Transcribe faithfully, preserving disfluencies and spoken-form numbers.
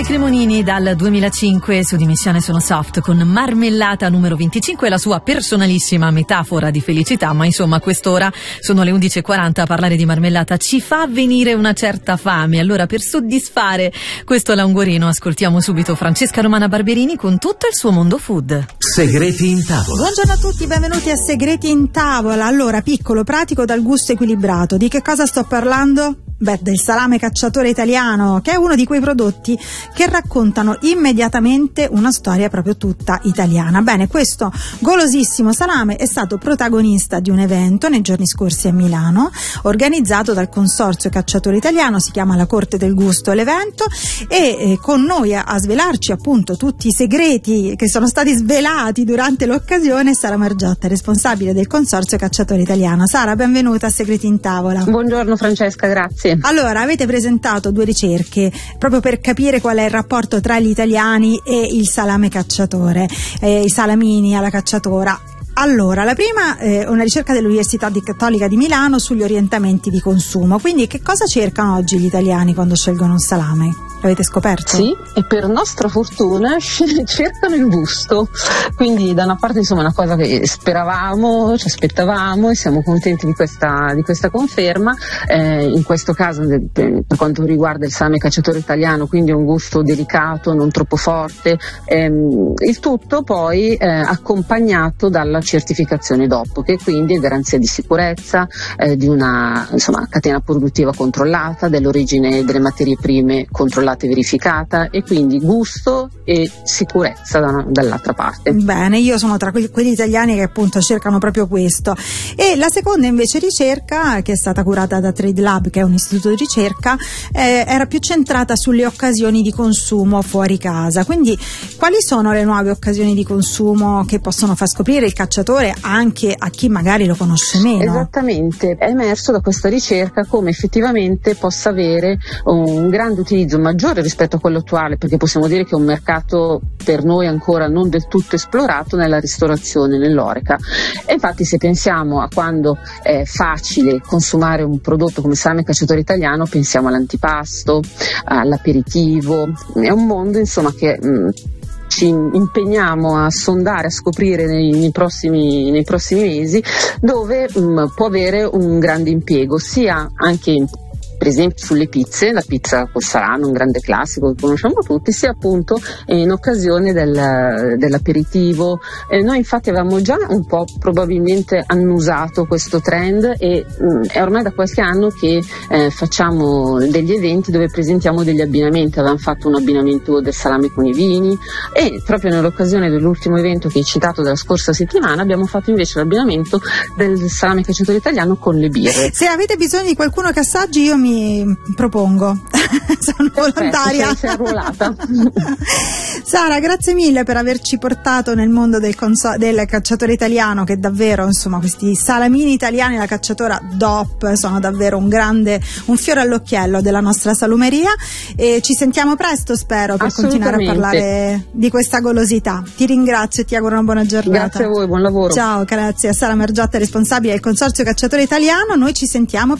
Giovanni Cremonini dal duemilacinque su Dimissione sono soft con Marmellata numero venticinque, la sua personalissima metafora di felicità, ma insomma a quest'ora sono le undici e quaranta, a parlare di marmellata ci fa venire una certa fame. Allora, per soddisfare questo languorino ascoltiamo subito Francesca Romana Barberini con tutto il suo mondo food. Segreti in tavola. Buongiorno a tutti, benvenuti a Segreti in tavola. Allora, piccolo, pratico, dal gusto equilibrato. Di che cosa sto parlando? Beh, del salame cacciatore italiano, che è uno di quei prodotti che raccontano immediatamente una storia proprio tutta italiana. Bene, questo golosissimo salame è stato protagonista di un evento nei giorni scorsi a Milano, organizzato dal Consorzio Cacciatore Italiano, si chiama La Corte del Gusto l'evento, e eh, con noi a, a svelarci appunto tutti i segreti che sono stati svelati durante l'occasione Sara Margiotta, responsabile del Consorzio Cacciatore Italiano. Sara, benvenuta a Segreti in tavola. Buongiorno Francesca, grazie. Allora, avete presentato due ricerche proprio per capire qual è il rapporto tra gli italiani e il salame cacciatore, eh, i salamini alla cacciatora. Allora, la prima è eh, una ricerca dell'Università di Cattolica di Milano sugli orientamenti di consumo. Quindi che cosa cercano oggi gli italiani quando scelgono un salame? L'avete scoperto? Sì, e per nostra fortuna cercano il gusto. Quindi da una parte insomma una cosa che speravamo, ci aspettavamo, e siamo contenti di questa, di questa conferma. Eh, in questo caso per, per quanto riguarda il salame cacciatore italiano, quindi un gusto delicato, non troppo forte, ehm, il tutto poi eh, accompagnato dalla certificazione D O P, che quindi è garanzia di sicurezza, eh, di una insomma catena produttiva controllata, dell'origine delle materie prime controllate e verificata, e quindi gusto e sicurezza da, dall'altra parte. Bene, io sono tra quelli, quelli italiani che appunto cercano proprio questo. E la seconda invece ricerca, che è stata curata da Trade Lab, che è un istituto di ricerca, eh, era più centrata sulle occasioni di consumo fuori casa. Quindi quali sono le nuove occasioni di consumo che possono far scoprire il cacciatore anche a chi magari lo conosce meno? Esattamente, è emerso da questa ricerca come effettivamente possa avere un grande utilizzo, maggiore rispetto a quello attuale, perché possiamo dire che è un mercato per noi ancora non del tutto esplorato nella ristorazione, nell'oreca. E infatti se pensiamo a quando è facile consumare un prodotto come il salame cacciatore italiano, pensiamo all'antipasto, all'aperitivo. È un mondo insomma che mh, ci impegniamo a sondare, a scoprire nei, nei, prossimi, nei prossimi mesi, dove mh, può avere un grande impiego, sia anche in per esempio sulle pizze, la pizza col salame, un grande classico che conosciamo tutti, sia appunto in occasione del, dell'aperitivo. Eh, noi infatti avevamo già un po' probabilmente annusato questo trend, e mh, è ormai da qualche anno che eh, facciamo degli eventi dove presentiamo degli abbinamenti. Avevamo fatto un abbinamento del salame con i vini, e proprio nell'occasione dell'ultimo evento che hai citato della scorsa settimana abbiamo fatto invece l'abbinamento del salame cacciatore italiano con le birre. Se avete bisogno di qualcuno che assaggi, io mi propongo. Sono volontaria. Perfetto, sei arruolata. Sara, grazie mille per averci portato nel mondo del, conso- del cacciatore italiano, che davvero insomma questi salamini italiani, la cacciatora D O P, sono davvero un grande, un fiore all'occhiello della nostra salumeria, e ci sentiamo presto, spero, per continuare a parlare di questa golosità. Ti ringrazio e ti auguro una buona giornata. Grazie a voi, buon lavoro. Ciao, grazie a Sara Margiotta, responsabile del Consorzio Cacciatore Italiano. Noi ci sentiamo